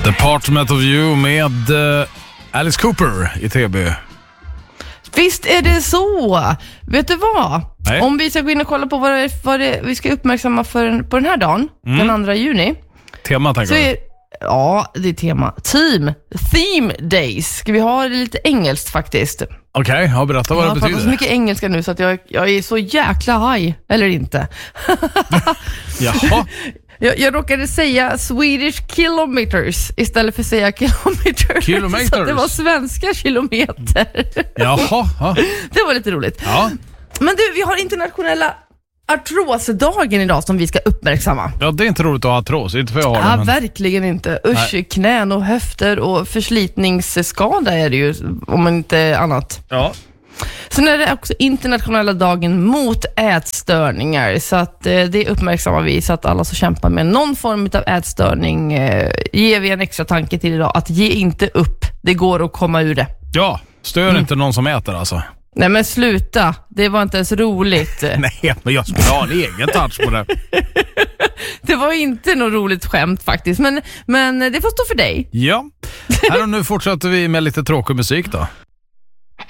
Department of You med Alice Cooper i TB. Visst är det så. Vet du vad? Nej. Om vi ska gå in och kolla på vad det vi ska uppmärksamma på den här dagen, den 2 juni. Tema tänker Så du? Ja, det är tema. Theme Days. Ska vi ha det lite engelskt faktiskt? Okej, berätta vad det Jag pratar betyder. så mycket engelska nu så att jag är så jäkla high. Eller inte. Jaha. Jag råkade säga Swedish kilometers istället för att säga kilometers. Kilometers. Så det var svenska kilometer. Jaha. Ja. Det var lite roligt. Ja. Men du, vi har internationella artrosdagen idag som vi ska uppmärksamma. Ja, det är inte roligt att ha artros. Inte för jag har Ja, det, men... verkligen inte. Usch, Nej. knän och höfter och förslitningsskada är det ju, om inte annat. Ja. Sen är det också internationella dagen mot ätstörningar, så att det uppmärksammar vi, så att alla som kämpar med någon form av ätstörning ger vi en extra tanke till idag, att ge inte upp, det går att komma ur det. Ja, stör inte någon som äter alltså. Nej men sluta, det var inte ens roligt. Nej, men jag skulle ha en egen touch på det. Det var inte något roligt skämt faktiskt, men det får stå för dig. Ja, här och nu fortsätter vi med lite tråkig musik då.